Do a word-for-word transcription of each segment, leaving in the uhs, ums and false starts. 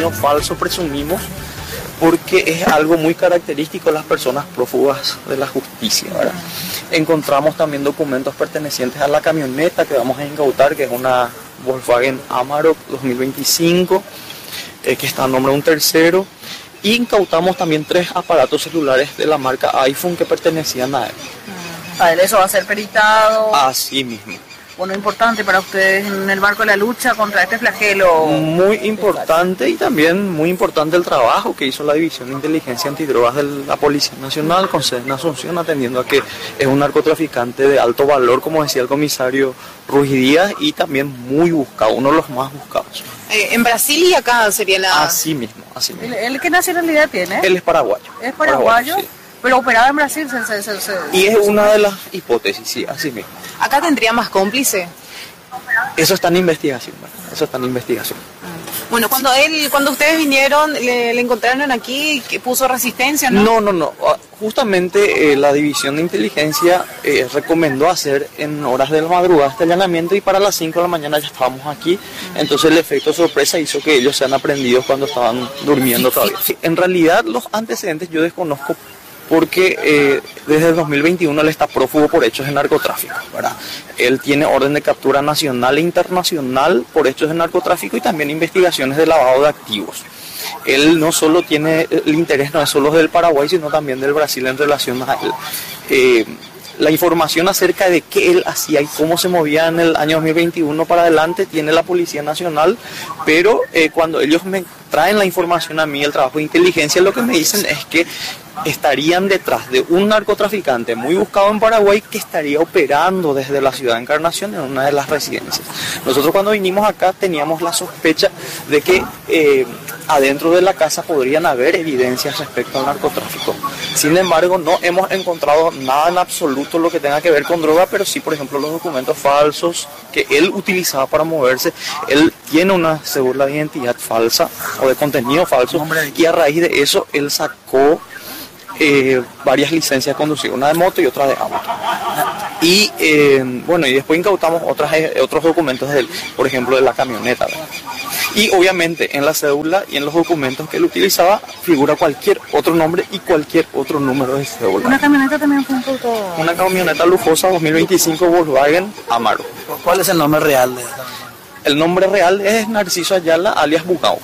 contenido falso, presumimos, porque es algo muy característico de las personas prófugas de la justicia, ¿verdad? Encontramos también documentos pertenecientes a la camioneta que vamos a incautar, que es una Volkswagen Amarok dos mil veinticinco, eh, que está a nombre de un tercero, y incautamos también tres aparatos celulares de la marca iPhone que pertenecían a él. A él eso va a ser peritado. Así mismo. Bueno, importante para ustedes en el marco de la lucha contra este flagelo. Muy importante, y también muy importante el trabajo que hizo la División de Inteligencia Antidrogas de la Policía Nacional con sede en Asunción, atendiendo a que es un narcotraficante de alto valor, como decía el comisario Ruiz Díaz, y también muy buscado, uno de los más buscados. Eh, en Brasil y acá sería la... Así mismo, así mismo. ¿Él, él qué nacionalidad tiene? Él es paraguayo. ¿Es paraguayo? paraguayo sí. Pero operaba en Brasil. Se, se, se, se, y es una de las hipótesis, sí, así mismo. ¿Acá tendría más cómplice? Eso está en investigación, ¿verdad? Eso está en investigación. Bueno, cuando él, cuando ustedes vinieron, le, le encontraron aquí, que puso resistencia, ¿no? No, no, no. Justamente eh, la División de Inteligencia eh, recomendó hacer en horas de la madrugada este allanamiento, y para las cinco de la mañana ya estábamos aquí. Uh-huh. Entonces el efecto sorpresa hizo que ellos sean aprendidos cuando estaban durmiendo todavía. Sí, en realidad los antecedentes yo desconozco, porque eh, desde el dos mil veintiuno él está prófugo por hechos de narcotráfico, ¿verdad? Él tiene orden de captura nacional e internacional por hechos de narcotráfico y también investigaciones de lavado de activos. Él no solo tiene, el interés no es solo del Paraguay, sino también del Brasil en relación a él. Eh, la información acerca de qué él hacía y cómo se movía en el año dos mil veintiuno para adelante tiene la Policía Nacional, pero eh, cuando ellos me traen la información a mí, el trabajo de inteligencia, lo que me dicen es que estarían detrás de un narcotraficante muy buscado en Paraguay que estaría operando desde la ciudad de Encarnación en una de las residencias. Nosotros cuando vinimos acá teníamos la sospecha de que eh, adentro de la casa podrían haber evidencias respecto al narcotráfico. Sin embargo, no hemos encontrado nada en absoluto lo que tenga que ver con droga, pero sí, por ejemplo, los documentos falsos que él utilizaba para moverse. Él tiene una cédula de identidad falsa o de contenido falso, y a raíz de eso él sacó Eh, varias licencias de conducir, una de moto y otra de auto. Y eh, bueno, y después incautamos otras, eh, otros documentos de él, por ejemplo de la camioneta, ¿verdad? Y obviamente en la cédula y en los documentos que él utilizaba figura cualquier otro nombre y cualquier otro número de cédula. ¿Una camioneta también fue incautado? Una camioneta lujosa dos mil veinticinco Volkswagen Amarok. ¿Cuál es el nombre real de esta? El nombre real es Narciso Ayala, alias Bugao.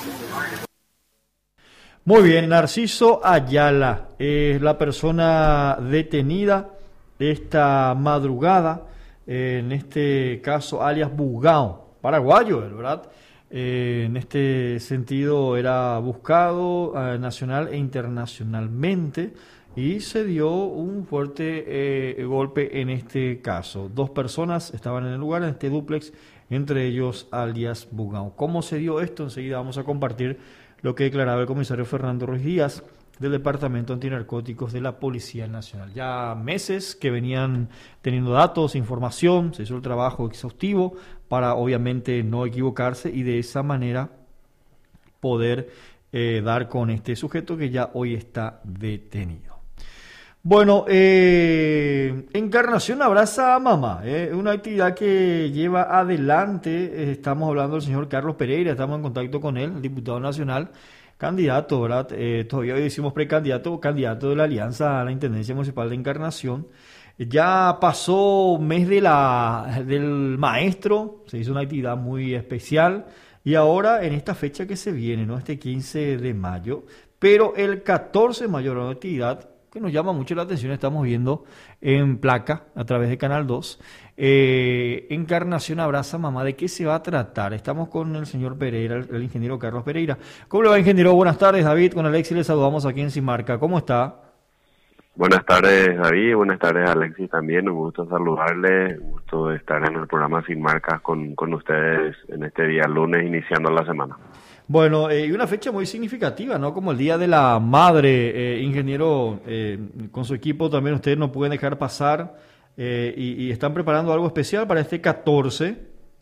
Muy bien, Narciso Ayala es la persona detenida esta madrugada, eh, en este caso alias Bugao, paraguayo, ¿verdad? Eh, en este sentido era buscado eh, nacional e internacionalmente, y se dio un fuerte eh, golpe en este caso. Dos personas estaban en el lugar, en este dúplex, entre ellos alias Bugao. ¿Cómo se dio esto? Enseguida vamos a compartir lo que declaraba el comisario Fernando Ruiz Díaz del Departamento Antinarcóticos de la Policía Nacional. Ya meses que venían teniendo datos, información, se hizo el trabajo exhaustivo para obviamente no equivocarse y de esa manera poder eh, dar con este sujeto que ya hoy está detenido. Bueno, eh, Encarnación abraza a mamá, eh, una actividad que lleva adelante, eh, estamos hablando del señor Carlos Pereira, estamos en contacto con él, el diputado nacional, candidato, ¿verdad? Eh, todavía hoy decimos precandidato, candidato de la Alianza a la Intendencia Municipal de Encarnación. Ya pasó mes de la, del maestro, se hizo una actividad muy especial, y ahora en esta fecha que se viene, ¿no? Este quince de mayo, pero el catorce de mayo una actividad que nos llama mucho la atención, estamos viendo en placa a través de Canal dos, eh, Encarnación abraza mamá. ¿De qué se va a tratar? Estamos con el señor Pereira, el, el ingeniero Carlos Pereira. ¿Cómo le va, ingeniero? Buenas tardes, David, con Alexis le saludamos aquí en Sin Marca. ¿Cómo está? Buenas tardes, David, buenas tardes, Alexis, también, un gusto saludarle, un gusto estar en el programa Sin Marcas con, con ustedes en este día lunes, iniciando la semana. Bueno, eh, y una fecha muy significativa, ¿no? Como el Día de la Madre, eh, ingeniero, eh, con su equipo también ustedes no pueden dejar pasar eh, y, y están preparando algo especial para este catorce.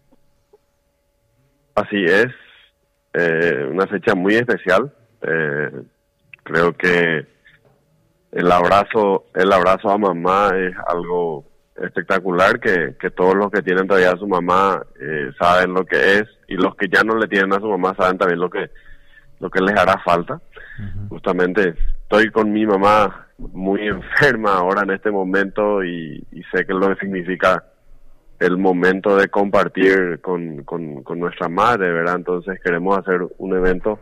Así es, eh, una fecha muy especial. Eh, creo que el abrazo, el abrazo a mamá es algo espectacular que, que todos los que tienen todavía a su mamá eh, saben lo que es, y los que ya no le tienen a su mamá saben también lo que lo que les hará falta. Uh-huh. Justamente estoy con mi mamá muy enferma ahora en este momento y, y sé que lo que significa el momento de compartir con, con, con nuestra madre, ¿verdad? Entonces queremos hacer un evento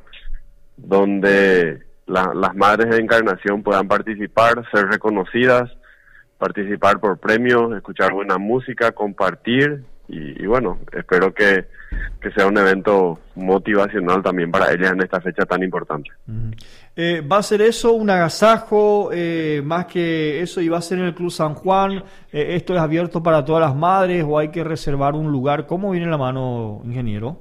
donde la, las madres de Encarnación puedan participar, ser reconocidas, participar por premios, escuchar buena música, compartir y, y bueno, espero que, que sea un evento motivacional también para ellas en esta fecha tan importante. Uh-huh. Eh, ¿Va a ser eso un agasajo eh, más que eso y va a ser en el Club San Juan? Eh, ¿Esto es abierto para todas las madres o hay que reservar un lugar? ¿Cómo viene la mano, ingeniero?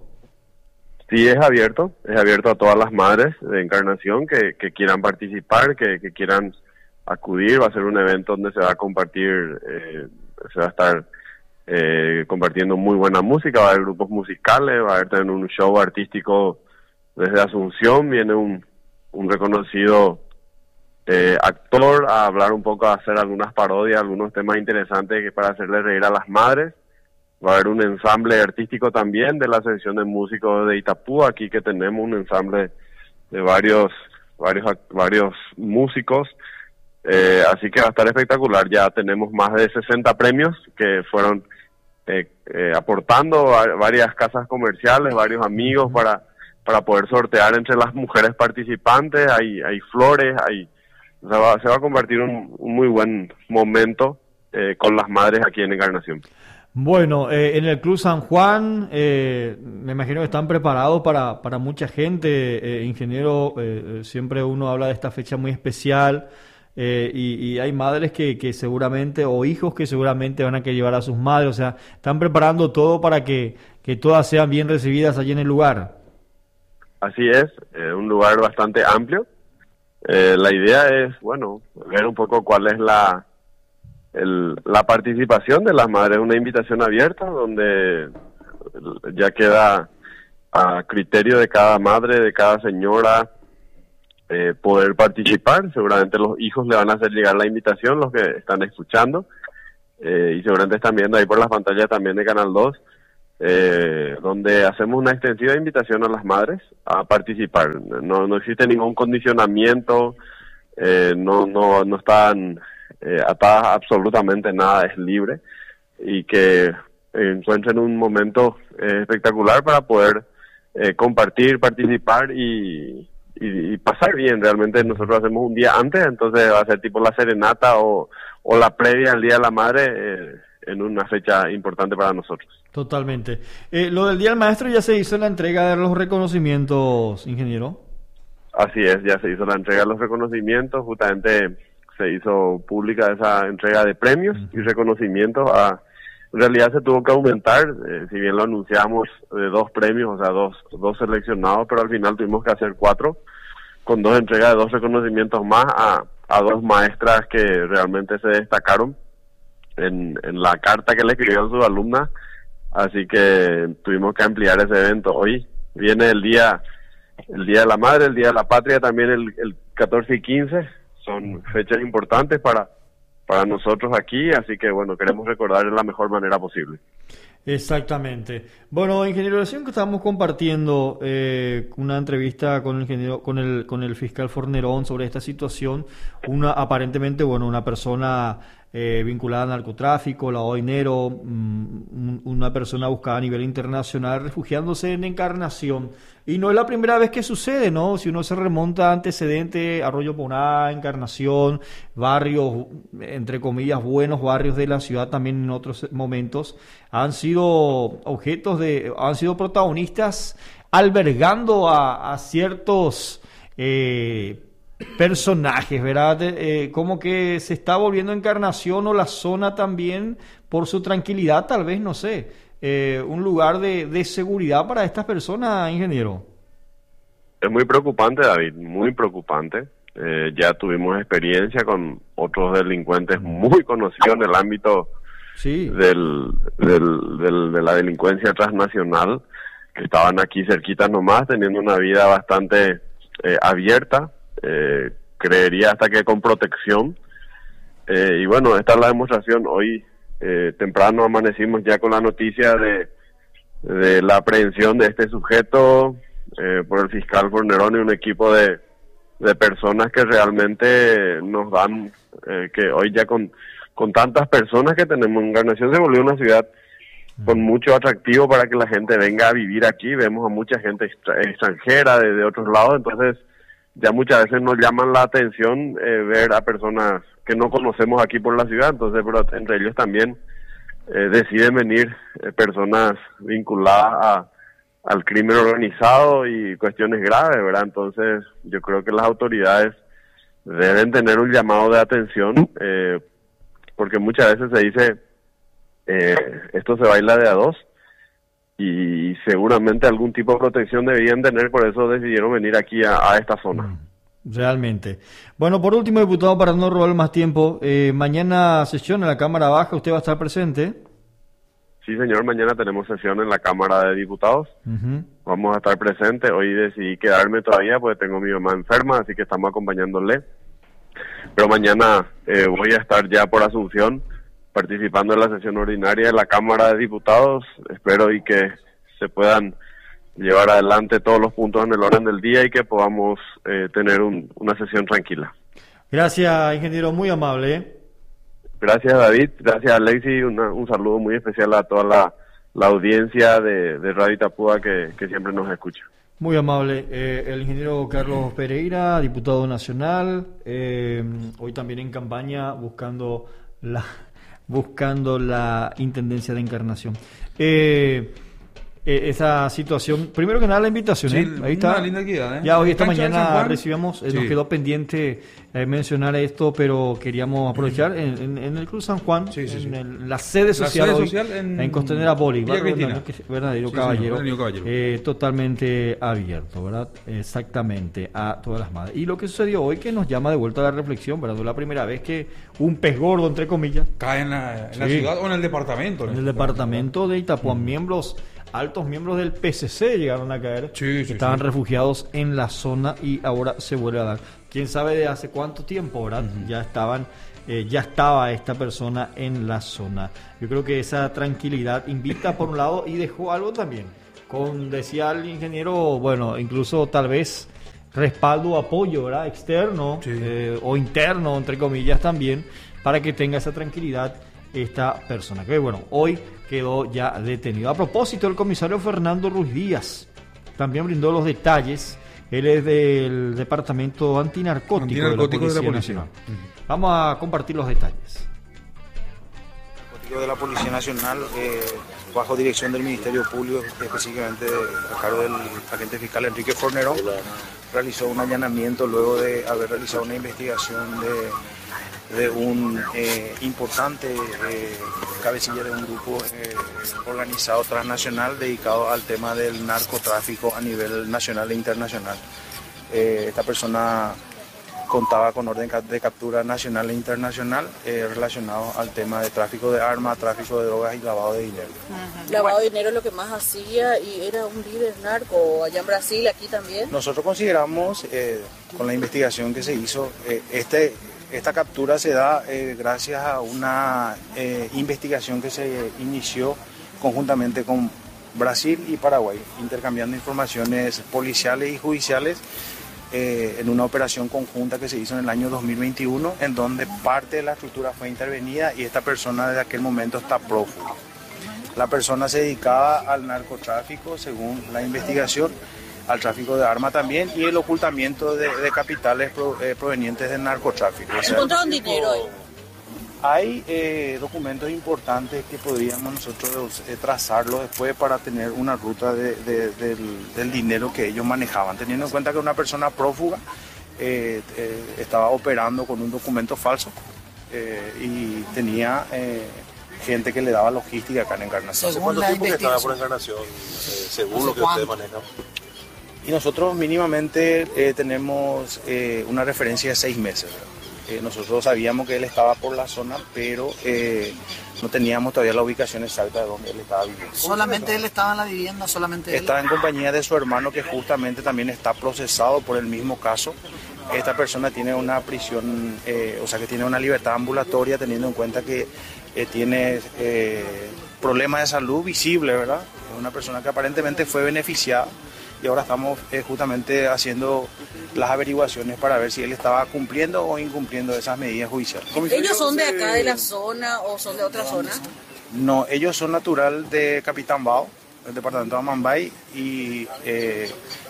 Sí, es abierto, es abierto a todas las madres de Encarnación que, que quieran participar, que, que quieran acudir. Va a ser un evento donde se va a compartir, eh, se va a estar eh, compartiendo muy buena música, va a haber grupos musicales, va a haber también un show artístico desde Asunción, viene un, un reconocido eh, actor a hablar un poco, a hacer algunas parodias, algunos temas interesantes que para hacerle reír a las madres. Va a haber un ensamble artístico también de la Asociación de Músicos de Itapú, aquí que tenemos un ensamble de varios, varios, varios músicos. Eh, así que va a estar espectacular. Ya tenemos más de sesenta premios que fueron eh, eh, aportando a varias casas comerciales, varios amigos para para poder sortear entre las mujeres participantes. Hay hay flores, hay o sea, va, se va a convertir en un, un muy buen momento eh, con las madres aquí en Encarnación. Bueno, eh, en el Club San Juan, eh, me imagino que están preparados para, para mucha gente, eh, ingeniero, eh, siempre uno habla de esta fecha muy especial. Eh, y, y hay madres que, que seguramente, o hijos que seguramente van a querer llevar a sus madres, o sea, están preparando todo para que, que todas sean bien recibidas allí en el lugar. Así es, eh, un lugar bastante amplio. Eh, la idea es, bueno, ver un poco cuál es la, el, la participación de las madres, una invitación abierta donde ya queda a criterio de cada madre, de cada señora, Eh, poder participar. Seguramente los hijos le van a hacer llegar la invitación, los que están escuchando, eh, y seguramente están viendo ahí por las pantallas también de Canal dos, eh, donde hacemos una extensiva invitación a las madres a participar. No, no existe ningún condicionamiento, eh, no, no, no están eh, atadas absolutamente nada, es libre, y que encuentren un momento eh, espectacular para poder eh, compartir, participar y Y, y pasar bien. Realmente nosotros hacemos un día antes, entonces va a ser tipo la serenata o, o la previa al Día de la Madre eh, en una fecha importante para nosotros. Totalmente. Eh, lo del Día del Maestro ya se hizo la entrega de los reconocimientos, ingeniero. Así es, ya se hizo la entrega de los reconocimientos, justamente se hizo pública esa entrega de premios uh-huh. y reconocimientos. A, en realidad se tuvo que aumentar, eh, si bien lo anunciamos de dos premios, o sea, dos, dos seleccionados, pero al final tuvimos que hacer cuatro, con dos entregas de dos reconocimientos más a, a dos maestras que realmente se destacaron en, en la carta que le escribieron sus alumnas, así que tuvimos que ampliar ese evento. Hoy viene el día, el Día de la Madre, el Día de la Patria, también el, el catorce y quince, son fechas importantes para para nosotros aquí, así que bueno, queremos recordar de la mejor manera posible. Exactamente. Bueno, ingeniero, recién que estábamos compartiendo eh, una entrevista con el ingeniero, con el con el fiscal Fornerón sobre esta situación, una aparentemente, bueno, una persona eh, vinculada al narcotráfico, lavado de dinero, um, una persona buscada a nivel internacional, refugiándose en Encarnación. Y no es la primera vez que sucede, ¿no? Si uno se remonta a antecedentes, Arroyo Poná, Encarnación, barrios, entre comillas, buenos barrios de la ciudad también en otros momentos, han sido objetos de, han sido protagonistas albergando a, a ciertos eh, personajes, ¿verdad? Eh, como que se está volviendo Encarnación o la zona también por su tranquilidad, tal vez, no sé. Eh, un lugar de, de seguridad para estas personas, ingeniero. Es muy preocupante, David, muy preocupante. Eh, ya tuvimos experiencia con otros delincuentes muy conocidos en el ámbito sí. del, del, del, de la delincuencia transnacional, que estaban aquí cerquitas nomás, teniendo una vida bastante eh, abierta, eh, creería hasta que con protección. Eh, y bueno, esta es la demostración. Hoy Eh, temprano amanecimos ya con la noticia de, de la aprehensión de este sujeto eh, por el fiscal Fornerón y un equipo de, de personas que realmente nos dan, eh, que hoy ya con, con tantas personas que tenemos, Encarnación se volvió una ciudad con mucho atractivo para que la gente venga a vivir aquí. Vemos a mucha gente extra, extranjera de, de otros lados, entonces ya muchas veces nos llaman la atención eh, ver a personas que no conocemos aquí por la ciudad, entonces pero entre ellos también eh, deciden venir eh, personas vinculadas a, al crimen organizado y cuestiones graves, ¿verdad? Entonces yo creo que las autoridades deben tener un llamado de atención, eh, porque muchas veces se dice Eh, esto se baila de a dos y seguramente algún tipo de protección deberían tener, por eso decidieron venir aquí a, a esta zona. Realmente. Bueno, por último, diputado, para no robar más tiempo, eh, mañana sesión en la Cámara Baja, ¿usted va a estar presente? Sí, señor, mañana tenemos sesión en la Cámara de Diputados. Uh-huh. Vamos a estar presentes. Hoy decidí quedarme todavía porque tengo a mi mamá enferma, así que estamos acompañándole. Pero mañana eh, voy a estar ya por Asunción, participando en la sesión ordinaria de la Cámara de Diputados. Espero y que se puedan llevar adelante todos los puntos en el orden del día y que podamos eh, tener un, una sesión tranquila. Gracias, ingeniero, muy amable. ¿eh? Gracias, David. Gracias, Alexis. Una, un saludo muy especial a toda la, la audiencia de, de Radio Itapúa que, que siempre nos escucha. Muy amable. Eh, el ingeniero Carlos Pereira, diputado nacional, eh, hoy también en campaña buscando la... buscando la Intendencia de Encarnación. Eh, eh, esa situación, primero que nada la invitación, sí, ¿eh? Ahí está. Una linda guía, ¿eh? Ya hoy esta Cancha mañana recibimos, eh, sí. nos quedó pendiente eh, mencionar esto, pero queríamos aprovechar en, en, en el Club San Juan, sí, sí, en sí. El, la sede social, la sede hoy, social en, en Costanera Bolívar, verdadero sí, caballero, señor, caballero. Eh, totalmente abierto, ¿verdad? Exactamente, a todas las madres. Y lo que sucedió hoy que nos llama de vuelta a la reflexión, ¿verdad? No es la primera vez que un pez gordo, entre comillas, cae en la, en sí. la ciudad o en el departamento. En, en el departamento de Itapúa, mm. miembros altos miembros del P C C llegaron a caer, sí, sí, estaban sí. refugiados en la zona y ahora se vuelve a dar. Quién sabe de hace cuánto tiempo, ¿verdad? Uh-huh. Ya estaban, eh, ya estaba esta persona en la zona. Yo creo que esa tranquilidad invita por un lado y dejó algo también. Con, decía el ingeniero, bueno, incluso tal vez respaldo o apoyo, ¿verdad? Externo sí. eh, o interno, entre comillas también, para que tenga esa tranquilidad esta persona. Que bueno, hoy quedó ya detenido. A propósito, el comisario Fernando Ruiz Díaz también brindó los detalles. Él es del Departamento Antinarcótico, Antinarcótico de la Policía, de la Policía. Nacional. Uh-huh. Vamos a compartir los detalles. De la Policía Nacional, eh, bajo dirección del Ministerio Público, específicamente a cargo del agente fiscal Enrique Fornerón, realizó un allanamiento luego de haber realizado una investigación de, de un eh, importante eh, cabecilla de un grupo eh, organizado transnacional dedicado al tema del narcotráfico a nivel nacional e internacional. Eh, esta persona contaba con orden de captura nacional e internacional eh, relacionado al tema de tráfico de armas, tráfico de drogas y lavado de dinero. Uh-huh. Lavado de dinero es lo que más hacía y era un líder narco allá en Brasil, aquí también. Nosotros consideramos, eh, con la investigación que se hizo, eh, este, esta captura se da eh, gracias a una eh, investigación que se inició conjuntamente con Brasil y Paraguay, intercambiando informaciones policiales y judiciales Eh, en una operación conjunta que se hizo en el año dos mil veintiuno, en donde parte de la estructura fue intervenida y esta persona desde aquel momento está prófuga. La persona se dedicaba al narcotráfico, según la investigación, al tráfico de armas también y el ocultamiento de, de capitales pro, eh, provenientes del narcotráfico. ¿Encontraron dinero ahí? Hay eh, documentos importantes que podríamos nosotros eh, trazarlo después para tener una ruta de, de, del, del dinero que ellos manejaban, teniendo en cuenta que una persona prófuga eh, eh, estaba operando con un documento falso eh, y tenía eh, gente que le daba logística acá en Encarnación. ¿Hace cuánto tiempo que estaba por Encarnación, eh, según lo que ustedes manejan? Y nosotros mínimamente eh, tenemos eh, una referencia de seis meses, ¿verdad? Eh, nosotros sabíamos que él estaba por la zona, pero eh, no teníamos todavía la ubicación exacta de donde él estaba viviendo. ¿Solamente él estaba en la vivienda? ¿Solamente él? Estaba en compañía de su hermano, que justamente también está procesado por el mismo caso. Esta persona tiene una prisión, eh, o sea que tiene una libertad ambulatoria, teniendo en cuenta que eh, tiene eh, problemas de salud visibles, ¿verdad? Es una persona que aparentemente fue beneficiada y ahora estamos eh, justamente haciendo las averiguaciones para ver si él estaba cumpliendo o incumpliendo esas medidas judiciales. ¿Ellos son de acá, de la zona, o son de otra zona? No, ellos son natural de Capitán Bao, el departamento de Amambay, y eh,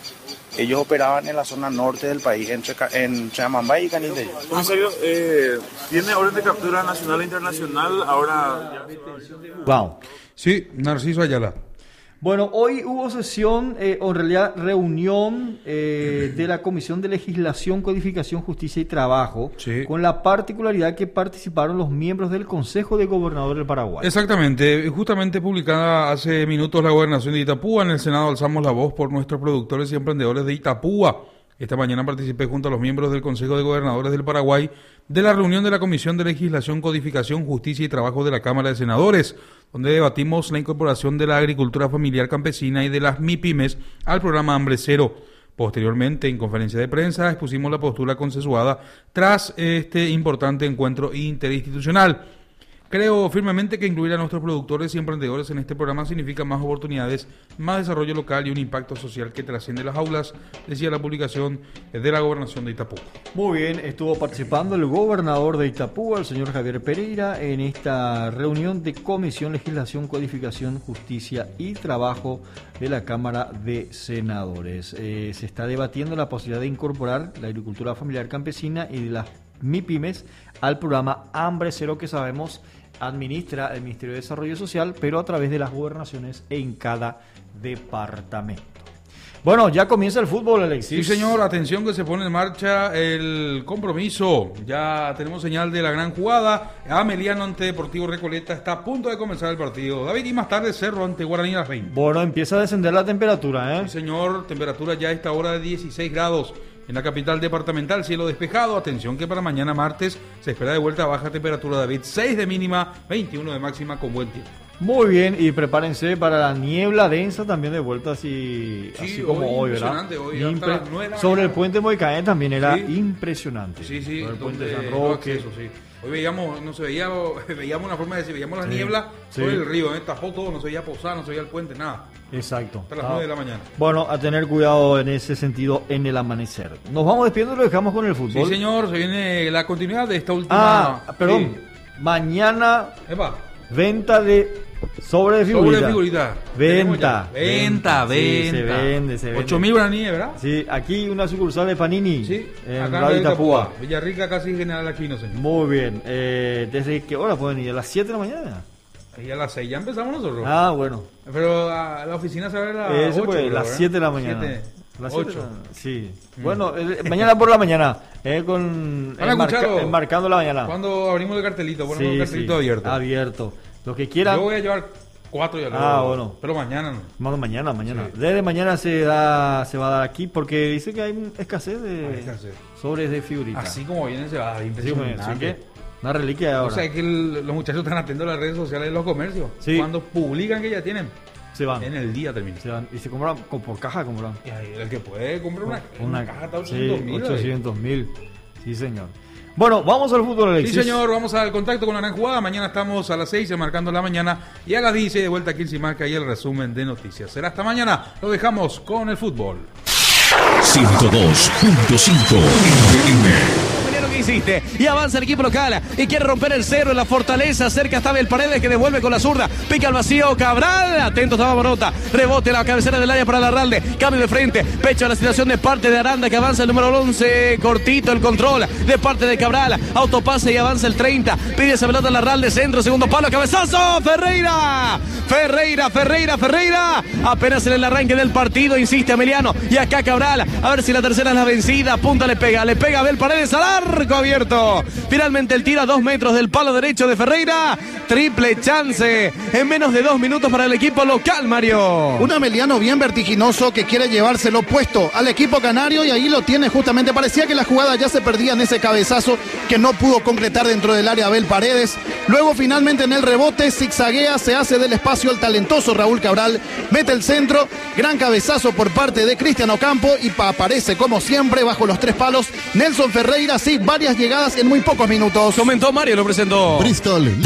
ellos operaban en la zona norte del país, entre, entre Amambay y Canindeyú. Comisario, eh, ¿tiene orden de captura nacional e internacional ahora? Wow. Sí, Narciso Ayala. Bueno, hoy hubo sesión, eh, o en realidad reunión eh, de la Comisión de Legislación, Codificación, Justicia y Trabajo, sí, con la particularidad que participaron los miembros del Consejo de Gobernadores del Paraguay. Exactamente, justamente publicada hace minutos la Gobernación de Itapúa. En el Senado alzamos la voz por nuestros productores y emprendedores de Itapúa. Esta mañana participé junto a los miembros del Consejo de Gobernadores del Paraguay de la reunión de la Comisión de Legislación, Codificación, Justicia y Trabajo de la Cámara de Senadores, donde debatimos la incorporación de la agricultura familiar campesina y de las MIPYMES al programa Hambre Cero. Posteriormente, en conferencia de prensa, expusimos la postura consensuada tras este importante encuentro interinstitucional. Creo firmemente que incluir a nuestros productores y emprendedores en este programa significa más oportunidades, más desarrollo local y un impacto social que trasciende las aulas, decía la publicación de la Gobernación de Itapúa. Muy bien, estuvo participando el gobernador de Itapúa, el señor Javier Pereira, en esta reunión de Comisión Legislación, Codificación, Justicia y Trabajo de la Cámara de Senadores. Eh, se está debatiendo la posibilidad de incorporar la agricultura familiar campesina y de las MIPYMES al programa Hambre Cero, que sabemos administra el Ministerio de Desarrollo Social, pero a través de las gobernaciones en cada departamento. Bueno, ya comienza el fútbol, Alexis. Sí, señor, atención que se pone en marcha el compromiso. Ya tenemos señal de la gran jugada. Ameliano ante Deportivo Recoleta, está a punto de comenzar el partido. David, y más tarde Cerro ante Guaraní a las veinte. Bueno, empieza a descender la temperatura, ¿eh? Sí, señor, temperatura ya a esta hora de dieciséis grados. En la capital departamental, cielo despejado. Atención que para mañana martes se espera de vuelta a baja temperatura, David. seis de mínima, veintiuno de máxima con buen tiempo. Muy bien, y prepárense para la niebla densa también de vuelta, así, sí, así como hoy, ¿verdad? Hoy, Impre- sobre el puente Moicaén también era sí, impresionante. Sí, sí. Sobre el puente donde, San Roque. Eso, sí. Hoy veíamos, no se veía, veíamos una forma de decir, veíamos la sí, niebla sí, sobre el río, ¿eh? Tapó todo, no se veía Posada, no se veía el puente, nada. Exacto. Hasta las nueve de la mañana. Bueno, a tener cuidado en ese sentido en el amanecer. Nos vamos despidiendo y lo dejamos con el fútbol. Sí, señor, se viene la continuidad de esta última... Ah, perdón, sí, mañana Epa. Venta de sobre de figurita. Sobre de figurita. Venta. Venta, venta. Sí, se vende, se vende. ocho mil guaraníes, ¿verdad? Sí, aquí una sucursal de Panini. Sí, en acá en Itapúa. Villarrica, casi General Aquino, señor. Muy bien. Eh, ¿Desde qué hora pueden ir? ¿A las siete de la mañana? Y a las seis ya empezamos nosotros. Ah, bueno. Pero a la oficina se abre a las Eso ocho. pues, las siete de la mañana. siete, las ocho. Sí. Mm. Bueno, eh, mañana por la mañana. Eh, con enmarca, enmarcando la mañana. Cuando abrimos el cartelito, ponemos sí, el cartelito sí, abierto. Abierto. Lo que quieran. Yo voy a llevar cuatro ya. Ah, luego, bueno. Pero mañana no. Bueno, mañana, mañana. Sí. Desde mañana se da, se va a dar aquí porque dice que hay escasez de Hay escasez. sobres de figuritas. Así como vienen se va a Sí, impresionante. así que una reliquia ahora. O sea, que el, los muchachos están atentos a las redes sociales de los comercios. Sí. Cuando publican que ya tienen, se van. en el día termina. Se van. Y se compran con- por caja, compran. Y ahí, el que puede comprar una, Una, una caja está sí, ochocientos mil. ochocientos mil. Sí, señor. Bueno, vamos al fútbol, Alexis. Sí, señor, vamos al contacto con la gran jugada. Mañana estamos a las seis, marcando la mañana. Y a las diez de vuelta aquí en Simaca y el resumen de noticias. Será hasta mañana. Lo dejamos con el fútbol. ciento dos punto cinco que hiciste y avanza el equipo local y quiere romper el cero en la fortaleza. Cerca está Abel Paredes que devuelve con la zurda, pica al vacío Cabral, atento estaba Morota, rebote la cabecera del área para Larralde, cambio de frente, pecho a la situación de parte de Aranda que avanza el número once, cortito el control de parte de Cabral, autopase y avanza el treinta, pide esa pelota a Larralde, centro, segundo palo, cabezazo, Ferreira, Ferreira, Ferreira, Ferreira, apenas en el arranque del partido, insiste Emiliano, y acá Cabral, a ver si la tercera es la vencida, punta le pega, le pega Abel Paredes al arco abierto, finalmente el tiro a dos metros del palo derecho de Ferreira, triple chance en menos de dos minutos para el equipo local, Mario. Un Ameliano bien vertiginoso que quiere llevárselo puesto al equipo canario y ahí lo tiene justamente, parecía que la jugada ya se perdía en ese cabezazo que no pudo concretar dentro del área Abel Paredes, luego finalmente en el rebote zigzaguea, se hace del espacio el talentoso Raúl Cabral, mete el centro, gran cabezazo por parte de Cristian Ocampo y aparece como siempre bajo los tres palos Nelson Ferreira, sí, varias llegadas en muy pocos minutos. Comentó Mario, lo presentó Bristol Banco con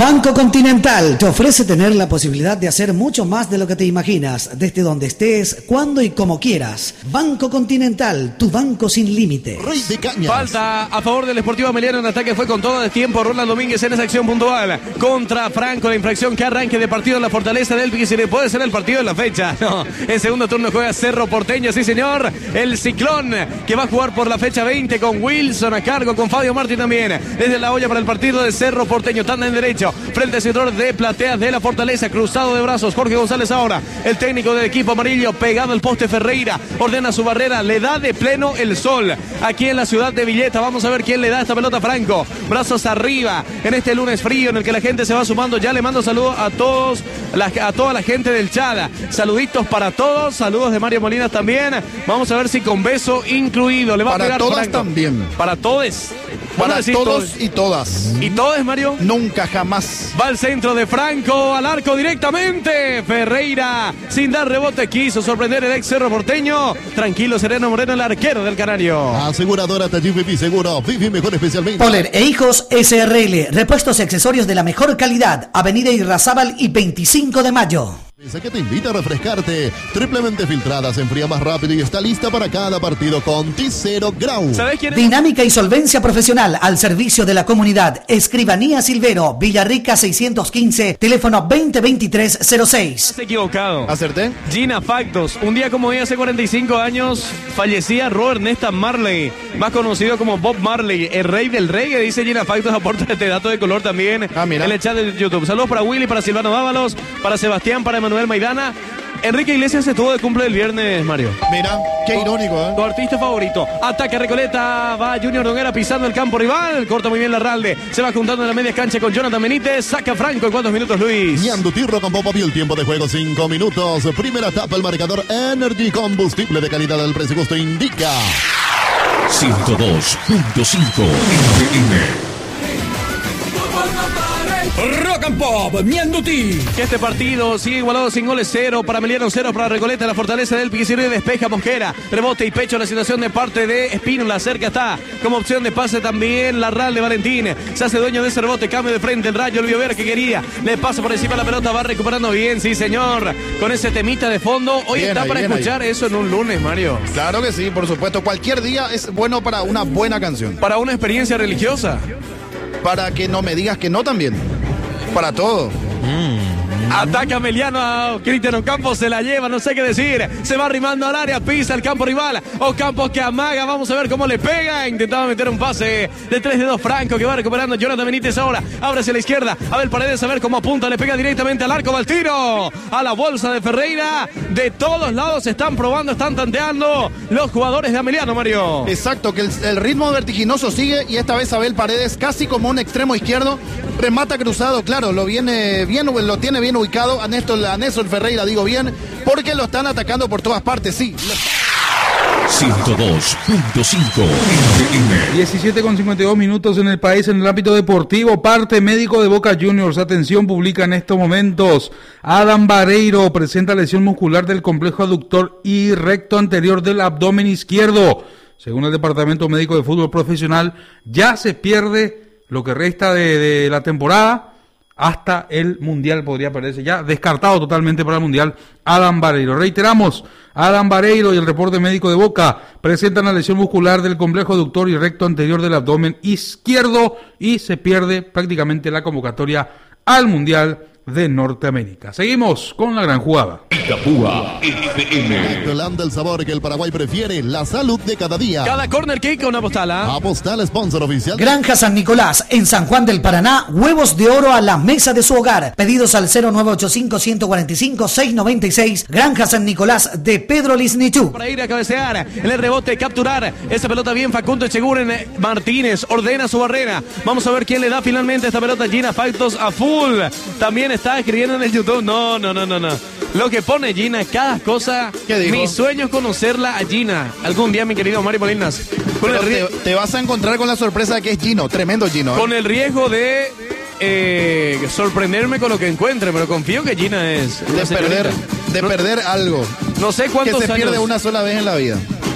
Continental te ofrece tener la posibilidad de hacer mucho más de lo que te imaginas, desde donde estés, cuando y como quieras. Banco Continental, tu banco sin límite. Rey de Cañas. Falta a favor del Sportivo Ameliano en ataque, fue con todo de tiempo Ronald Domínguez en esa acción puntual contra Franco, la infracción que arranque de partido en la Fortaleza del Piquicire. Puede ser el partido de la fecha. No, en segundo turno juega Cerro Porteño, sí señor. El Ciclón que va a jugar por la fecha veinte con Wilson a cargo, con Fabio Martí también. Desde la olla para el partido de Cerro Porteño, tanda en derecho. Frente al sector de Plateas de la Fortaleza, cruzado de brazos Jorge González ahora, el técnico del equipo amarillo, pegado al poste Ferreira, ordena su barrera, le da de pleno el sol, aquí en la ciudad de Villeta. Vamos a ver quién le da esta pelota a Franco, brazos arriba, en este lunes frío en el que la gente se va sumando. Ya le mando saludos a todos, a toda la gente del Chada, saluditos para todos, saludos de Mario Molinas también. Vamos a ver si con beso incluido le va para a pegar todas Franco. También. Para todos. Para todos, todos y todas. ¿Y todos, Mario? Nunca, jamás. Va al centro de Franco, al arco directamente. Ferreira, sin dar rebote, quiso sorprender el ex Cerro Porteño. Tranquilo, sereno Moreno, el arquero del Canario. Aseguradora Taller Vivi Seguro. Vivi mejor especialmente. Poler e Hijos S R L. Repuestos y accesorios de la mejor calidad. Avenida Irrazábal y veinticinco de mayo. Esa que te invita a refrescarte. Triplemente filtrada, se enfría más rápido y está lista para cada partido con T cero Grau. ¿Sabes quién es? Dinámica y solvencia profesional al servicio de la comunidad. Escribanía Silvero, Villarrica seiscientos quince, teléfono veinte veintitrés cero seis. Estás equivocado. ¿Acerté? Gina Factos. Un día como hoy, hace cuarenta y cinco años, fallecía Robert Nesta Marley, más conocido como Bob Marley, el rey del reggae, dice Gina Factos. Aporta este dato de color también ah, mira. en el chat de YouTube. Saludos para Willy, para Silvano Dávalos, para Sebastián, para Manuel Maidana. Enrique Iglesias se tuvo de cumple el viernes, Mario. Mira, qué irónico, ¿eh? Tu artista favorito. Ataque Recoleta, va Junior Noguera pisando el campo rival. Corta muy bien Larralde. Se va juntando en la media cancha con Jonathan Benítez. Saca Franco en cuántos minutos, Luis. Ñandutirro con Popo, el tiempo de juego cinco minutos. Primera etapa, el marcador Energy, combustible de calidad al precio justo indica. ciento dos punto cinco F M. Rock and Pop, Ñanduti. Que este partido sigue igualado sin goles, cero para Emiliano, cero para Recoleta. La Fortaleza del Piquicire despeja Mosquera. Rebote y pecho, la situación de parte de Espínola. Cerca está como opción de pase también Larral de Valentín. Se hace dueño de ese rebote, cambio de frente. El Rayo, el Biover que quería. Le pasa por encima la pelota, va recuperando bien, sí señor. Con ese temita de fondo. Hoy bien está ahí, para escuchar ahí. Eso en un lunes, Mario. Claro que sí, por supuesto. Cualquier día es bueno para una buena canción. Para una experiencia religiosa. Para que no me digas que no también. Para todo. Mm. Ataca Emiliano a Cristian Ocampos, se la lleva, no sé qué decir. Se va arrimando al área, pisa el campo rival. Ocampos que amaga, vamos a ver cómo le pega. Intentaba meter un pase de tres de dos Franco que va recuperando Jonathan Benítez ahora. Abre hacia la izquierda, Abel Paredes a ver cómo apunta, le pega directamente al arco, va al tiro. A la bolsa de Ferreira. De todos lados están probando, están tanteando los jugadores de Emiliano, Mario. Exacto, que el, el ritmo vertiginoso sigue y esta vez Abel Paredes casi como un extremo izquierdo. Remata cruzado, claro, lo viene bien, lo tiene bien ubicado a Néstor, a Néstor Ferreira, digo bien, porque lo están atacando por todas partes, sí. ciento dos punto cinco F M. diecisiete con cincuenta y dos minutos en el país en el ámbito deportivo. Parte médico de Boca Juniors. Atención, publica en estos momentos. Adam Vareiro presenta lesión muscular del complejo aductor y recto anterior del abdomen izquierdo. Según el Departamento Médico de Fútbol Profesional, ya se pierde lo que resta de, de la temporada. Hasta el Mundial podría perderse ya, descartado totalmente para el Mundial, Adam Vareiro. Reiteramos, Adam Vareiro y el reporte médico de Boca presentan la lesión muscular del complejo aductor y recto anterior del abdomen izquierdo y se pierde prácticamente la convocatoria al Mundial de Norteamérica. Seguimos con la gran jugada. Itapúa F M. Holanda, el sabor que el Paraguay prefiere, la salud de cada día. Cada corner kick una postala. Apostal, sponsor oficial. Granja San Nicolás, en San Juan del Paraná, huevos de oro a la mesa de su hogar. Pedidos al cero nueve ocho cinco, uno cuatro cinco, seis nueve seis. Granja San Nicolás de Pedro Lisnichú. Para ir a cabecear, en el rebote, capturar esa pelota bien Facundo Echeguren. Martínez ordena su barrera. Vamos a ver quién le da finalmente esta pelota. Gina Factos a full. También está escribiendo en el YouTube. No, no, no, no, no. Lo que pone Gina, cada cosa. ¿Qué dijo? Mi sueño es conocerla a Gina. Algún día, mi querido Mario Molinas. Con el te, te vas a encontrar con la sorpresa de que es Gino, tremendo Gino. ¿eh? Con el riesgo de eh, sorprenderme con lo que encuentre, pero confío que Gina es. De perder, de no, perder algo. No sé cuántos que se años. pierde una sola vez en la vida.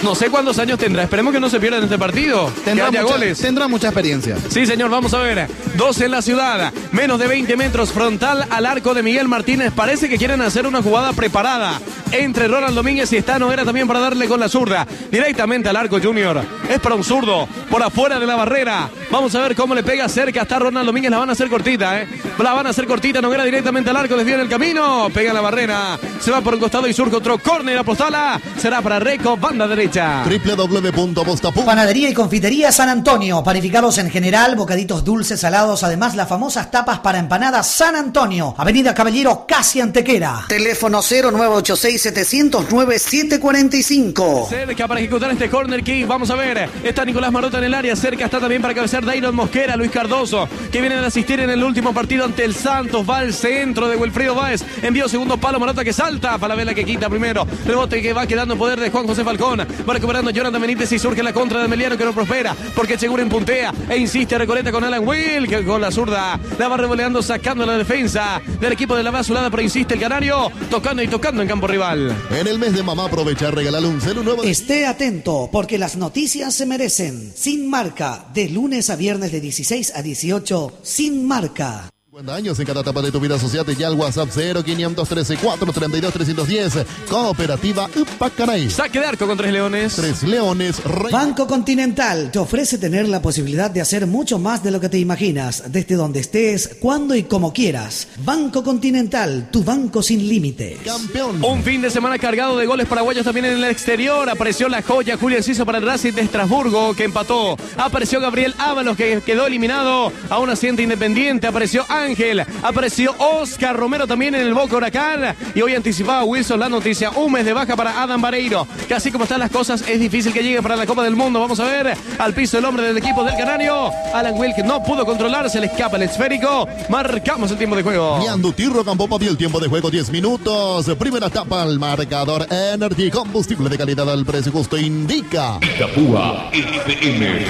No sé cuántos años tendrá. Esperemos que no se pierda en este partido. Tendrá, que haya mucha, goles. tendrá mucha experiencia. Sí, señor, vamos a ver. Dos en la ciudad. Menos de veinte metros frontal al arco de Miguel Martínez. Parece que quieren hacer una jugada preparada entre Ronald Domínguez y Estano Era también para darle con la zurda. Directamente al arco Junior. Es para un zurdo. Por afuera de la barrera. Vamos a ver cómo le pega cerca. Está Ronald Domínguez. La van a hacer cortita, ¿eh? La van a hacer cortita. Noguera directamente al arco. Desvía en el camino. Pega en la barrera. Se va por un costado y surge otro córner. Apostala. Será para Reco. Banda derecha. doble u doble u doble u punto posta punto com. Panadería y confitería San Antonio. Panificados en general, bocaditos dulces, salados. Además, las famosas tapas para empanadas San Antonio. Avenida Caballero, casi Antequera. Teléfono cero nueve ocho seis, setecientos nueve, siete cuarenta y cinco. Cerca para ejecutar este corner kick. Vamos a ver. Está Nicolás Marota en el área. Cerca está también para cabecear Dairon Mosquera. Luis Cardoso, que viene de asistir en el último partido ante el Santos. Va al centro de Wilfrido Báez. Envío segundo palo. Marota que salta. Falabella que quita primero. Rebote que va quedando en poder de Juan José Falcón. Va recuperando Jonathan Benítez y surge la contra de Emiliano, que no prospera porque Cheguren puntea e insiste Recoleta con Alan Will, que con la zurda la va revoleando, sacando la defensa del equipo de la Basulada, pero insiste el Canario, tocando y tocando en campo rival. En el mes de mamá aprovecha regalarle un celu nuevo. Esté atento porque las noticias se merecen. Sin Marca, de lunes a viernes de dieciséis a dieciocho, Sin Marca. cincuenta años en cada etapa de tu vida. Asociate ya al WhatsApp cero quinientos trece, cuatrocientos treinta y dos, trescientos diez. Cooperativa Upacaray. Saque de arco con Tres Leones. Tres Leones. Rey. Banco Continental te ofrece tener la posibilidad de hacer mucho más de lo que te imaginas, desde donde estés, cuando y como quieras. Banco Continental, tu banco sin límites. Campeón. Un fin de semana cargado de goles paraguayos también en el exterior. Apareció la joya Julián Ciso para el Racing de Estrasburgo, que empató. Apareció Gabriel Ábalos, que quedó eliminado a un asiente Independiente. Apareció Ángel, apareció Oscar Romero también en el Boca Huracán, y hoy anticipaba Wilson la noticia, un mes de baja para Adam Vareiro, que así como están las cosas es difícil que llegue para la Copa del Mundo. Vamos a ver al piso el hombre del equipo del Canario, Alan Wilk, no pudo controlar, se le escapa el esférico. Marcamos el tiempo de juego. Ñandutirro Campopa vio el tiempo de juego, diez minutos. Primera etapa, el marcador Energy, combustible de calidad al precio justo, indica Itapúa F M.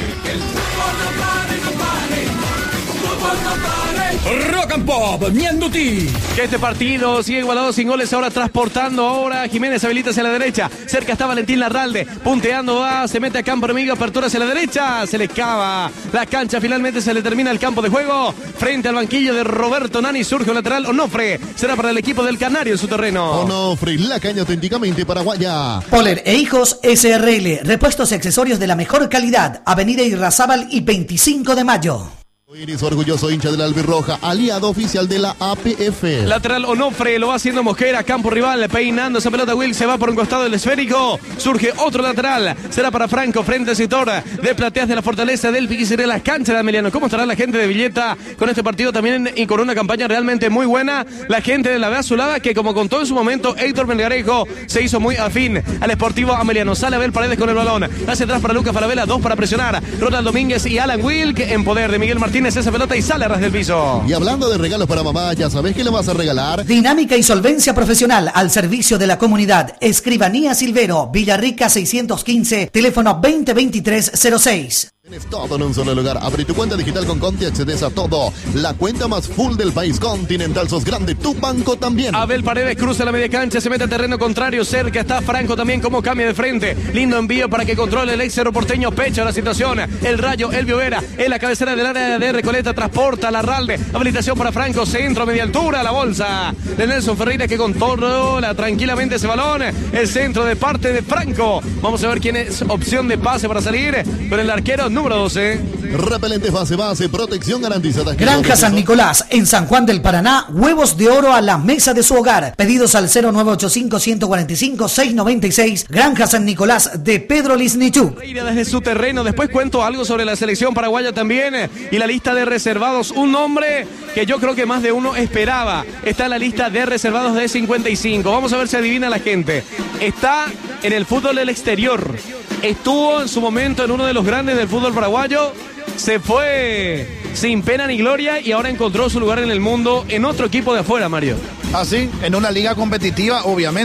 Rock and Pop, Ñanduti. Que este partido sigue igualado sin goles, ahora transportando ahora Jiménez, habilita hacia la derecha, cerca está Valentín Larralde, punteando va, se mete a campo enemigo, apertura hacia la derecha, se le escava la cancha, finalmente se le termina el campo de juego, frente al banquillo de Roberto Nani, surge un lateral, Onofre, será para el equipo del Canario en su terreno. Onofre, la caña auténticamente paraguaya. Poler e Hijos S R L, repuestos y accesorios de la mejor calidad, Avenida Irrazábal y veinticinco de mayo. Iris, orgulloso hincha de la albirroja, aliado oficial de la A P F. Lateral Onofre, lo va haciendo Mosquera, campo rival, peinando esa pelota. Will se va por un costado del esférico. Surge otro lateral, será para Franco, frente al sector de Plateas de la Fortaleza del Piquiciré, la cancha de Ameliano. ¿Cómo estará la gente de Villeta con este partido también y con una campaña realmente muy buena? La gente de la B Azulada, que como contó en su momento Héctor Melgarejo, se hizo muy afín al Sportivo Ameliano. Sale Abel Paredes con el balón, hacia atrás para Lucas Falabella, dos para presionar. Ronald Domínguez y Alan Wilk en poder de Miguel Martínez. Esa pelota y sale a ras del piso. Y hablando de regalos para mamá, ¿ya sabés qué le vas a regalar? Dinámica y solvencia profesional al servicio de la comunidad. Escribanía Silvero, Villarrica seiscientos quince, teléfono veinte veintitrés cero seis. Tienes todo en un solo lugar. Abre tu cuenta digital con Conti, accedes a todo. La cuenta más full del país. Continental, sos grande, tu banco también. Abel Paredes cruza la media cancha, se mete a terreno contrario, cerca está Franco también, como cambia de frente. Lindo envío para que controle el ex Cerro Porteño, pecha la situación. El Rayo, Elvio Vera, en la cabecera del área de Recoleta, transporta a Larralde. Habilitación para Franco, centro, media altura, la bolsa de Nelson Ferreira, que controla tranquilamente ese balón. El centro de parte de Franco. Vamos a ver quién es opción de pase para salir con el arquero número doce. Repelentes base, base, protección garantizada. Granja San Nicolás, en San Juan del Paraná, huevos de oro a la mesa de su hogar. Pedidos al cero nueve ocho cinco, uno cuatro cinco, seis nueve seis. Granja San Nicolás de Pedro Lisnichuk. Desde su terreno, después cuento algo sobre la selección paraguaya también y la lista de reservados. Un nombre que yo creo que más de uno esperaba. Está en la lista de reservados de cincuenta y cinco. Vamos a ver si adivina la gente. Está en el fútbol del exterior. Estuvo en su momento en uno de los grandes del fútbol paraguayo. Se fue sin pena ni gloria y ahora encontró su lugar en el mundo en otro equipo de afuera, Mario. Ah, sí, en una liga competitiva, obviamente.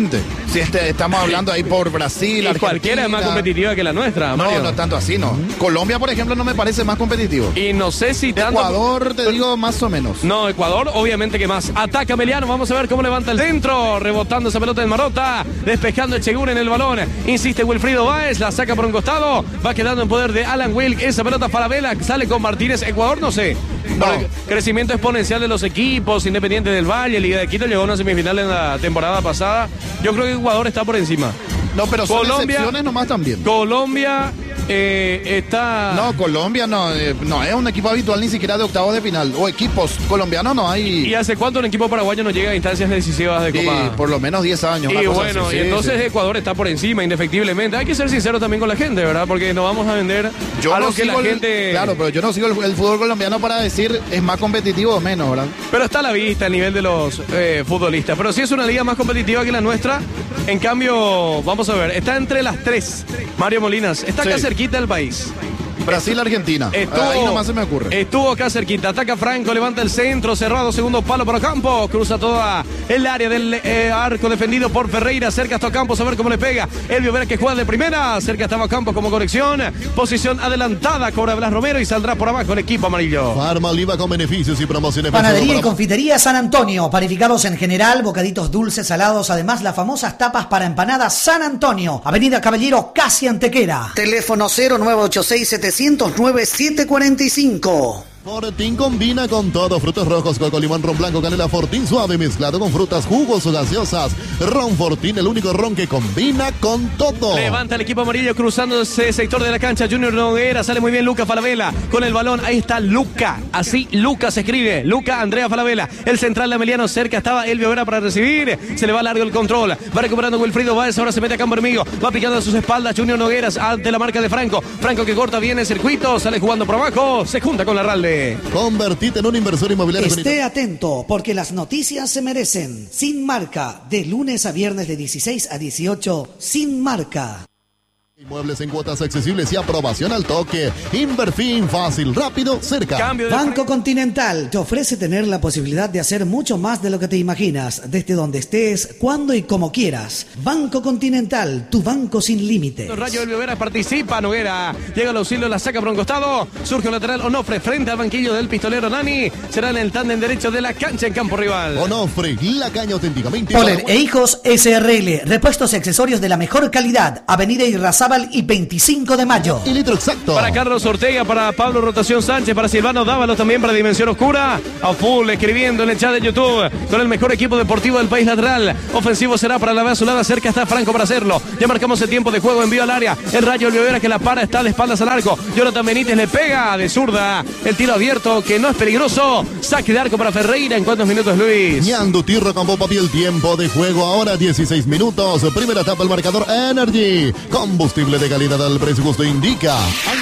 Si este, estamos hablando ahí por Brasil, Y Argentina. cualquiera es más competitiva que la nuestra, Mario. No, no tanto así, no. Colombia, por ejemplo, no me parece más competitivo. Y no sé si tanto... Ecuador, te digo, más o menos. No, Ecuador, obviamente que más. Ataca Meliano, vamos a ver cómo levanta el centro. Rebotando esa pelota del Marota. Despejando el Chegur en el balón. Insiste Wilfrido Báez, la saca por un costado. Va quedando en poder de Alan Wilk. Esa pelota para Vela, sale con Martínez. Ecuador, no sé. No. Por el crecimiento exponencial de los equipos, Independiente del Valle, Liga de Quito llegó a una semifinal en la temporada pasada. Yo creo que Ecuador está por encima. No, pero son Colombia, excepciones nomás también. Colombia eh, está... No, Colombia no, eh, no es un equipo habitual ni siquiera de octavos de final. O equipos colombianos no hay. ¿Y hace cuánto un equipo paraguayo no llega a instancias decisivas de Copa? Sí, por lo menos diez años. Y una cosa bueno, así, y sí, entonces sí. Ecuador está por encima, indefectiblemente. Hay que ser sincero también con la gente, ¿verdad? Porque no vamos a vender Yo algo no que la sigo el- gente... Claro, pero yo no sigo el, el fútbol colombiano para decir es más competitivo o menos, ¿verdad? Pero está a la vista el nivel de los eh, futbolistas. Pero sí es una liga más competitiva que la nuestra. En cambio, vamos a ver, está entre las tres. Mario Molinas, está acá Sí. cerquita del país. Brasil, Argentina. Estuvo, Ahí nomás se me ocurre. Estuvo acá cerquita. Ataca Franco, levanta el centro, cerrado, segundo palo para Ocampo. Cruza toda el área del eh, arco defendido por Ferreira. Cerca hasta Ocampo, a ver cómo le pega. Elvio Vera que juega de primera. Cerca estaba Ocampo como conexión. Posición adelantada, cobra Blas Romero y saldrá por abajo el equipo amarillo. Farma Oliva con beneficios y promociones. Panadería y para- confitería San Antonio, panificados en general, bocaditos dulces, salados, además las famosas tapas para empanadas San Antonio, Avenida Caballero, casi Antequera. Teléfono cero nueve ocho seis, siete cero nueve, siete cuatro cinco. Fortín combina con todo, frutos rojos, coco, limón, ron blanco, canela, Fortín suave mezclado con frutas, jugos o gaseosas. Ron Fortín, el único ron que combina con todo. Levanta el equipo amarillo cruzando ese sector de la cancha. Junior Noguera, sale muy bien Luca Falabella con el balón. Ahí está Luca, así Luca se escribe. Luca Andrea Falabella, el central de Emiliano. Cerca estaba Elvio Vera para recibir. Se le va largo el control. Va recuperando Wilfrido Báez, ahora se mete a campo enemigo. Va picando a sus espaldas Junior Nogueras ante la marca de Franco. Franco que corta bien el circuito, sale jugando por abajo. Se junta con Larralde. Convertite en un inversor inmobiliario. Esté atento, porque las noticias se merecen. Sin Marca, de lunes a viernes de dieciséis a dieciocho, Sin Marca. Inmuebles en cuotas accesibles y aprobación al toque. Inverfin, fácil, rápido, cerca. Banco Continental te ofrece tener la posibilidad de hacer mucho más de lo que te imaginas, desde donde estés, cuando y como quieras. Banco Continental, tu banco sin límites. Rayo Elvio Vera participa, Noguera llega al auxilio, la saca por un costado, surge un lateral Onofre frente al banquillo del pistolero Nani, será en el tándem derecho de la cancha en campo rival. Onofre, la caña auténticamente. Poler e Hijos S R L, repuestos y accesorios de la mejor calidad, Avenida Irrazábal y veinticinco de mayo. Y litro exacto. Para Carlos Ortega, para Pablo Rotación Sánchez, para Silvano Dávalo también, para Dimensión Oscura. A full, escribiendo en el chat de YouTube, con el mejor equipo deportivo del país lateral. Ofensivo será para la vez azulada, cerca está Franco para hacerlo. Ya marcamos el tiempo de juego, envío al área. El Rayo Olivera que la para, está de espaldas al arco. Jonathan Benítez le pega de zurda. El tiro abierto, que no es peligroso. Saque de arco para Ferreira. ¿En cuántos minutos, Luis? Ñandu Tirro con Popa el tiempo de juego ahora dieciséis minutos. Primera etapa el marcador Energy. Combustible de calidad al precio justo indica.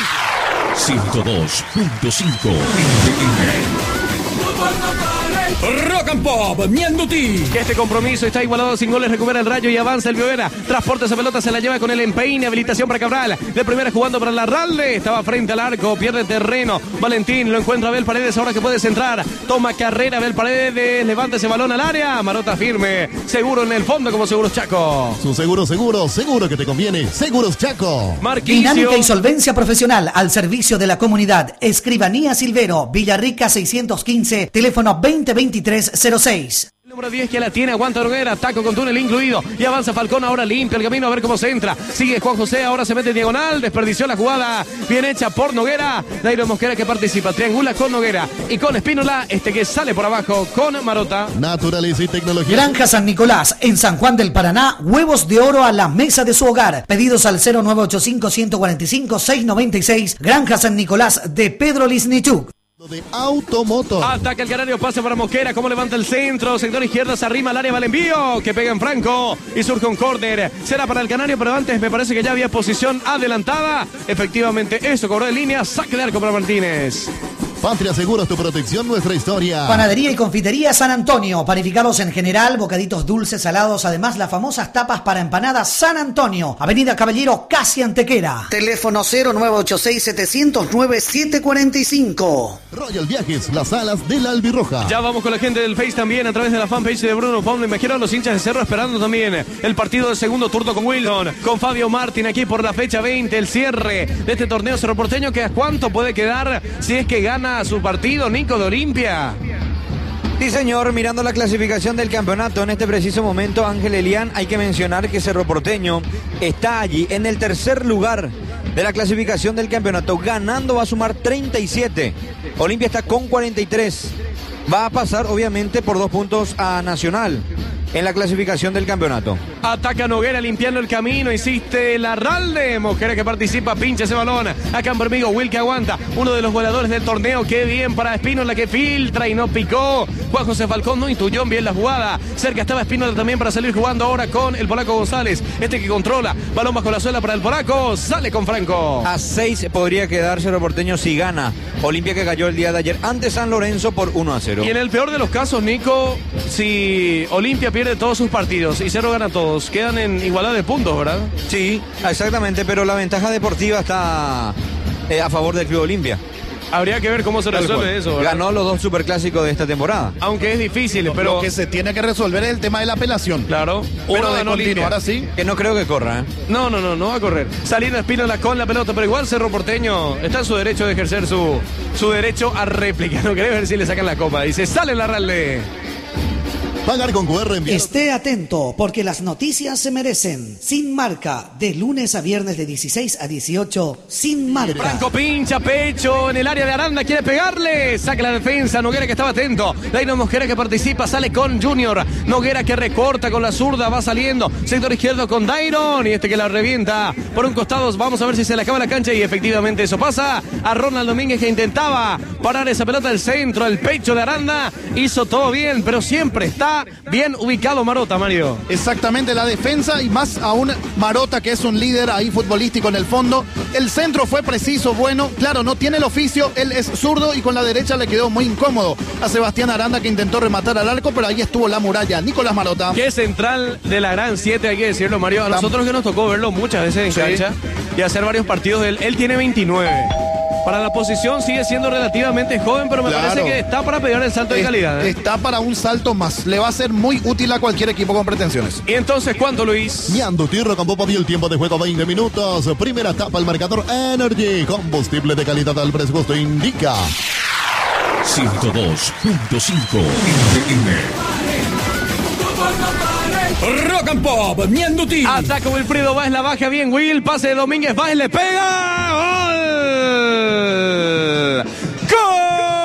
ciento dos punto cinco. Rock and Pop, Ñanduti. Que este compromiso está igualado sin goles, recupera el Rayo y avanza el Viovera. Transporta esa pelota, se la lleva con el empeine, habilitación para Cabral. De primera jugando para Larralde, estaba frente al arco, pierde terreno. Valentín lo encuentra Abel Paredes, ahora que puede centrar. Toma carrera Abel Paredes, levanta ese balón al área. Marota firme, seguro en el fondo como Seguros Chaco. Su seguro, seguro, seguro que te conviene. Seguros Chaco. Marquicio. Dinámica y solvencia profesional al servicio de la comunidad. Escribanía Silvero, Villarrica seiscientos quince, teléfono veinte veintitrés cero seis. Número diez que la tiene, aguanta Noguera, taco con túnel incluido y avanza Falcón, ahora limpia el camino a ver cómo se entra, sigue Juan José, ahora se mete en diagonal, desperdició la jugada, bien hecha por Noguera, Nairo Mosquera que participa, triangula con Noguera y con Espínola, este que sale por abajo con Marota. Naturaleza y tecnología. Granja San Nicolás, en San Juan del Paraná, huevos de oro a la mesa de su hogar. Pedidos al cero nueve ocho cinco, uno cuatro cinco, seis nueve seis, Granja San Nicolás de Pedro Lisnichuk. De Automotor. Ataca el Canario, pase para Mosquera, como levanta el centro, sector izquierda, se arrima al área, va el envío, que pega en Franco y surge un córner. Será para el Canario, pero antes me parece que ya había posición adelantada. Efectivamente, eso cobró en línea, saque de arco para Martínez. Patria Seguros, tu protección, nuestra historia. Panadería y confitería San Antonio, panificados en general, bocaditos dulces, salados, además las famosas tapas para empanadas San Antonio, Avenida Caballero, casi Antequera. Teléfono cero nueve ocho seis, siete cero nueve, siete cuatro cinco. Royal Viajes, las alas de la albirroja. Ya vamos con la gente del Face también a través de la fanpage de Bruno Pablo. Imagino a los hinchas de Cerro esperando también el partido del segundo turno con Wilson, con Fabio Martín aquí por la fecha veinte, el cierre de este torneo Cerro Porteño, que a cuánto puede quedar si es que gana su partido, Nico, de Olimpia. Sí, señor, mirando la clasificación del campeonato en este preciso momento, Ángel Elián, hay que mencionar que Cerro Porteño está allí en el tercer lugar de la clasificación del campeonato. Ganando va a sumar treinta y siete. Olimpia está con cuarenta y tres. Va a pasar, obviamente, por dos puntos a Nacional en la clasificación del campeonato. Ataca Noguera limpiando el camino, insiste Larralde, Mosquera que participa, pincha ese balón, acá en Bermigo, Will que aguanta, uno de los goleadores del torneo, qué bien para Espínola que filtra y no picó, Juan José Falcón no intuyó bien la jugada, cerca estaba Espínola también para salir jugando ahora con el polaco González, este que controla, balón bajo la suela para el polaco, sale con Franco. A seis podría quedar Cerro Porteño si gana Olimpia, que cayó el día de ayer ante San Lorenzo por uno a cero. Y en el peor de los casos, Nico, si Olimpia pierde todos sus partidos y Cerro gana todos, quedan en igualdad de puntos, ¿verdad? Sí, exactamente, pero la ventaja deportiva está eh, a favor del Club Olimpia. Habría que ver cómo se resuelve eso, ¿verdad? Ganó los dos superclásicos de esta temporada. Aunque es difícil, pero... Lo que se tiene que resolver es el tema de la apelación. Claro. Pero de continuar así... Que no creo que corra, ¿eh? No, no, no, no va a correr. Saliendo Espínola con la pelota, pero igual Cerro Porteño está en su derecho de ejercer su, su derecho a réplica. No querés ver si le sacan la copa. Dice, sale la Ralde. Pagar con Q R. Esté atento, porque las noticias se merecen. Sin marca, de lunes a viernes de dieciséis a dieciocho, sin marca. Franco pincha pecho en el área de Aranda, quiere pegarle. Saca la defensa, Noguera que estaba atento. Daino Mosquera que participa, sale con Junior. Noguera que recorta con la zurda, va saliendo. Sector izquierdo con Dairon y este que la revienta por un costado. Vamos a ver si se le acaba la cancha y efectivamente eso pasa. A Ronald Domínguez que intentaba parar esa pelota del centro, el pecho de Aranda. Hizo todo bien, pero siempre está bien ubicado Marota, Mario. Exactamente, la defensa y más aún Marota, que es un líder ahí futbolístico en el fondo. El centro fue preciso, bueno, claro, no tiene el oficio, él es zurdo y con la derecha le quedó muy incómodo a Sebastián Aranda, que intentó rematar al arco, pero ahí estuvo la muralla. Nicolás Marota. Qué central de la gran siete, hay que decirlo, Mario. A nosotros que nos tocó verlo muchas veces en sí. cancha y hacer varios partidos de él. Él tiene veintinueve. Para la posición sigue siendo relativamente joven, pero me claro. parece que está para pegar el salto de calidad. ¿eh? Está para un salto más. Le va a ser muy útil a cualquier equipo con pretensiones. ¿Y entonces cuánto, Luis? Ñando Tierra con Popa dio el tiempo de juego veinte minutos. Primera etapa, el marcador Energy. Combustible de calidad al presupuesto indica. ciento dos punto cinco F M. Rock and Pop, Ñanduti. Ataca Wilfredo Báez, la baja bien Will, pase de Domínguez, Báez le pega. ¡Gol! ¡Gol!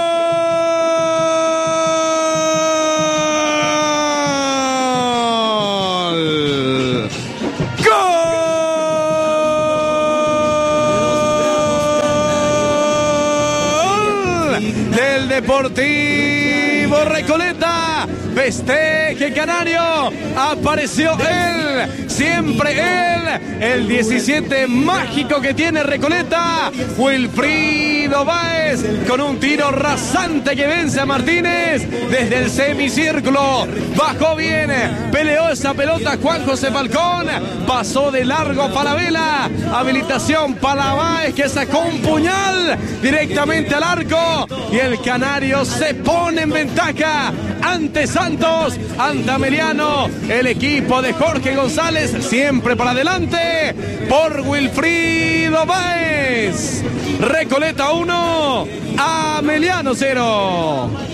¡Gol! Del Deportivo Recoleta. Festeje Canario, apareció él, siempre él, el diecisiete mágico que tiene Recoleta, Wilfrido Báez, con un tiro rasante que vence a Martínez desde el semicírculo, bajó bien, peleó esa pelota Juan José Falcón, pasó de largo Falabella, habilitación para Báez que sacó un puñal directamente al arco y el Canario se pone en ventaja ante Santos, ante Ameliano, el equipo de Jorge González, siempre para adelante, por Wilfrido Báez. Recoleta uno, Ameliano cero.